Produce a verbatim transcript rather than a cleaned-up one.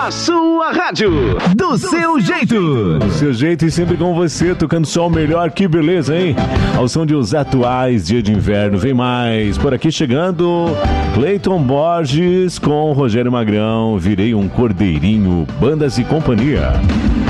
A sua rádio, do seu jeito. Do seu jeito e sempre com você, tocando só o melhor, que beleza, hein? Ao som de Os Atuais, Dia de Inverno, vem mais. Por aqui chegando, Cleiton Borges com Rogério Magrão, Virei um Cordeirinho, Bandas e Companhia.